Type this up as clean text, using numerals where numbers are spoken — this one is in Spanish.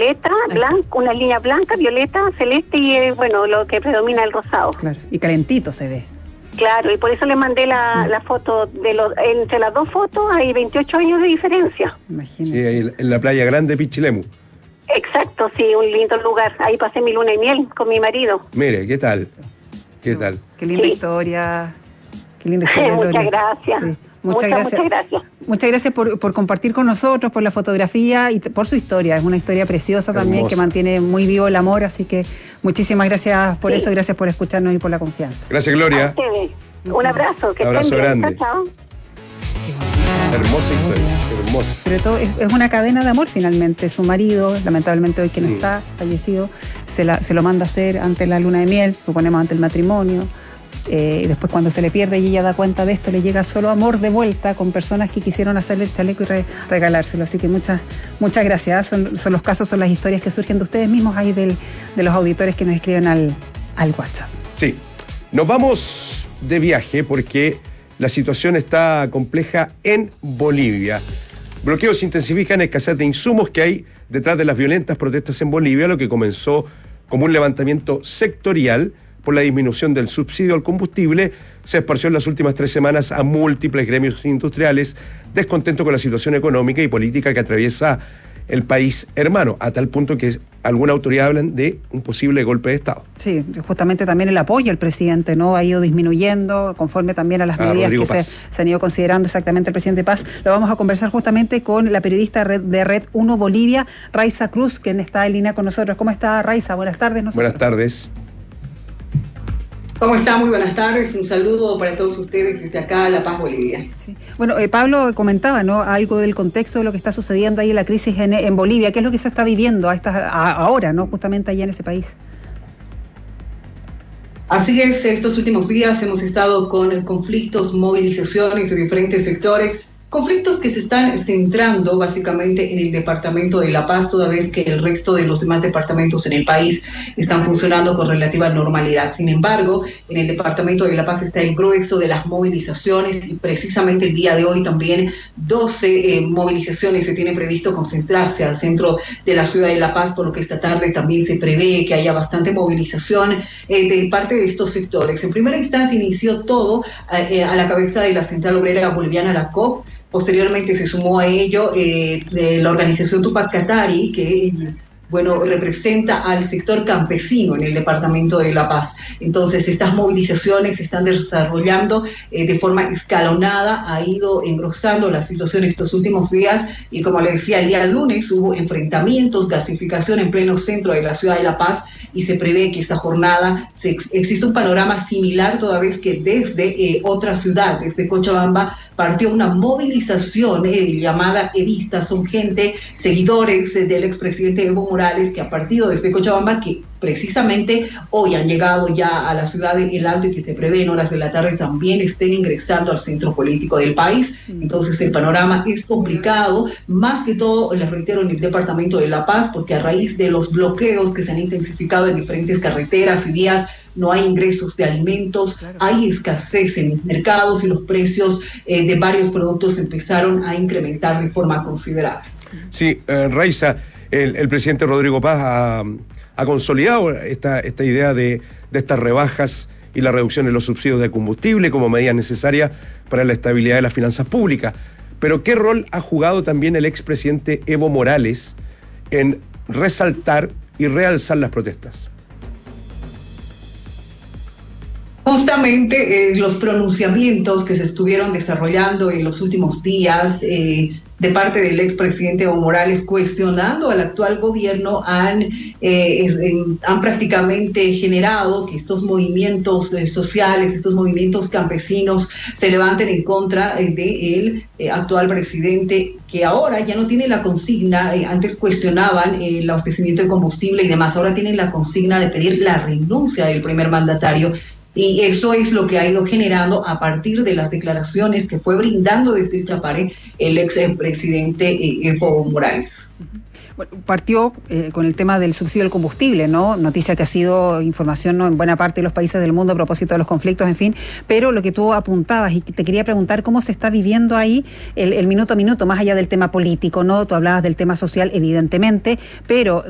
violeta, blanco, una línea blanca, violeta, celeste y bueno, lo que predomina el rosado. Claro, y calentito se ve. Claro, y por eso le mandé la foto entre las dos fotos hay 28 años de diferencia. Imagínese. Sí, ahí en la playa grande Pichilemu. Exacto, sí, un lindo lugar. Ahí pasé mi luna y miel con mi marido. Mire, ¿qué tal? ¿Qué tal? Qué linda Sí. historia. Qué linda historia. Muchas Gloria. gracias. Sí. Muchas gracias. Muchas gracias. Muchas gracias por compartir con nosotros, por la fotografía y por su historia. Es una historia preciosa también, Hermosa, que mantiene muy vivo el amor, así que muchísimas gracias por eso, gracias por escucharnos y por la confianza. Gracias, A Gloria. ustedes. Un abrazo. Que Un abrazo estén bien. grande. Chao, chao. Hermosa historia, hermosa. Pero todo es una cadena de amor finalmente. Su marido, lamentablemente hoy que no está, fallecido, se lo manda a hacer ante la luna de miel, lo ponemos ante el matrimonio. Y después cuando se le pierde y ella da cuenta de esto, le llega solo amor de vuelta con personas que quisieron hacerle el chaleco y regalárselo. Así que muchas gracias. Son los casos, son las historias que surgen de ustedes mismos ahí de los auditores que nos escriben al WhatsApp. Sí, nos vamos de viaje porque la situación está compleja en Bolivia. Bloqueos se intensifican, escasez de insumos que hay detrás de las violentas protestas en Bolivia, lo que comenzó como un levantamiento sectorial por la disminución del subsidio al combustible, se esparció en las últimas 3 semanas a múltiples gremios industriales, descontento con la situación económica y política que atraviesa el país hermano, a tal punto que alguna autoridad hablan de un posible golpe de Estado. Sí, justamente también el apoyo al presidente, ¿no? Ha ido disminuyendo conforme también a las medidas Rodrigo que Paz. se han ido considerando exactamente el presidente Paz. Lo vamos a conversar justamente con la periodista de Red 1 Bolivia, Raiza Cruz, quien está en línea con nosotros. ¿Cómo está, Raiza? Buenas tardes. Buenas tardes. ¿Cómo está? Muy buenas tardes. Un saludo para todos ustedes desde acá, La Paz, Bolivia. Sí. Bueno, Pablo comentaba, ¿no?, algo del contexto de lo que está sucediendo ahí en la crisis en Bolivia. ¿Qué es lo que se está viviendo ahora, ¿no?, justamente allá en ese país? Así es, estos últimos días hemos estado con conflictos, movilizaciones de diferentes sectores, conflictos que se están centrando básicamente en el departamento de La Paz, toda vez que el resto de los demás departamentos en el país están funcionando con relativa normalidad. Sin embargo, en el departamento de La Paz está el grueso de las movilizaciones y precisamente el día de hoy también 12 movilizaciones se tienen previsto concentrarse al centro de la ciudad de La Paz, por lo que esta tarde también se prevé que haya bastante movilización de parte de estos sectores. En primera instancia inició todo a la cabeza de la Central Obrera Boliviana, la COP. Posteriormente se sumó a ello la organización Tupac Katari, que representa al sector campesino en el departamento de La Paz. Entonces, estas movilizaciones se están desarrollando de forma escalonada, ha ido engrosando la situación estos últimos días y, como le decía, el día lunes hubo enfrentamientos, gasificación en pleno centro de la ciudad de La Paz y se prevé que esta jornada existe un panorama similar, toda vez que desde otra ciudad, desde Cochabamba, partió una movilización llamada Evista. Son gente, seguidores del expresidente Evo Morales, que ha partido desde Cochabamba, que precisamente hoy han llegado ya a la ciudad de El Alto y que se prevé en horas de la tarde también estén ingresando al centro político del país. Entonces el panorama es complicado, más que todo, les reitero, en el departamento de La Paz, porque a raíz de los bloqueos que se han intensificado en diferentes carreteras y vías, no hay ingresos de alimentos, hay escasez en los mercados y los precios de varios productos empezaron a incrementar de forma considerable. Sí, Raiza, el presidente Rodrigo Paz ha consolidado esta idea de estas rebajas y la reducción de los subsidios de combustible como medidas necesarias para la estabilidad de las finanzas públicas. Pero ¿qué rol ha jugado también el expresidente Evo Morales en resaltar y realzar las protestas? Justamente los pronunciamientos que se estuvieron desarrollando en los últimos días de parte del expresidente Evo Morales cuestionando al actual gobierno han prácticamente generado que estos movimientos sociales, estos movimientos campesinos se levanten en contra del actual presidente, que ahora ya no tiene la consigna, antes cuestionaban el abastecimiento de combustible y demás, ahora tienen la consigna de pedir la renuncia del primer mandatario. Y eso es lo que ha ido generando a partir de las declaraciones que fue brindando desde el Chapare el expresidente Evo Morales. Bueno, partió con el tema del subsidio al combustible, ¿no? Noticia que ha sido información, ¿no?, en buena parte de los países del mundo a propósito de los conflictos, en fin. Pero lo que tú apuntabas, y te quería preguntar cómo se está viviendo ahí el minuto a minuto, más allá del tema político, ¿no? Tú hablabas del tema social, evidentemente, pero